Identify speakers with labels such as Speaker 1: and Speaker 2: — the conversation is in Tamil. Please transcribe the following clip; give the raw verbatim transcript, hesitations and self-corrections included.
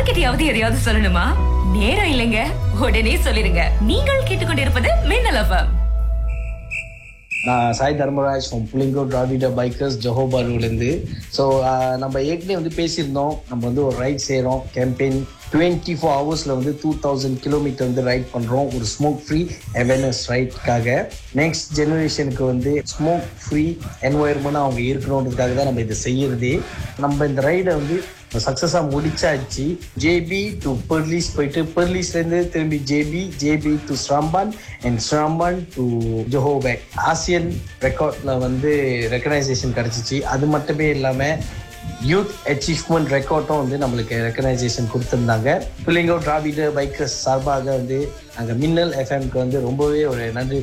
Speaker 1: யார்கிட்டயாவது எதையாவது சொல்லணுமா? நேரம் இல்லைங்க, உடனே சொல்லிருங்க. நீங்கள் கேட்டுக்கொண்டிருப்பது மின்னல் எஃப்எம்.
Speaker 2: நான் Sai Dharmaraj from புலிங்கோ டிராவிட bikers ஜொஹோபாருலேருந்து. So நம்ம ஏற்கனவே வந்து பேசியிருந்தோம், நம்ம வந்து ஒரு ரைட் செய்கிறோம் கேம்பெயின். டுவெண்ட்டி ஃபோர் ஹவர்ஸில் வந்து டூ தௌசண்ட் கிலோமீட்டர் வந்து ரைட் பண்ணுறோம் ஒரு ஸ்மோக் ஃப்ரீ அவேர்னஸ் ரைட்காக. நெக்ஸ்ட் ஜெனரேஷனுக்கு வந்து ஸ்மோக் ஃப்ரீ என்வாயர்மெண்ட் அவங்க இருக்கணுன்றதுக்காக தான் நம்ம இதை செய்யறதே. நம்ம இந்த ரைடை வந்து சக்ஸஸாக முடிச்சாச்சு. ஜேபி டு பெர்லிஸ் போயிட்டு பெர்லிஸ்லேருந்து திரும்பி JP JP to ஸ்ராம்பான் and ஸ்ராம்பான் to ஜொஹோபேக். Asian ரெக்கார்டில் வந்து ரெக்கனைசேஷன் கிடச்சிச்சு. அது மட்டுமே இல்லாமல் யூத் அச்சீவ்மெண்ட் ரெக்கார்டும் வந்து நம்மளுக்கு ரெக்கனைசேஷன் கொடுத்துருந்தாங்க. புலிங்கோ டிராவிட பைக்கர்ஸ் சார்பாக வந்து நாங்கள் மின்னல் எஃப்எம்க்கு வந்து ரொம்பவே ஒரு நன்றி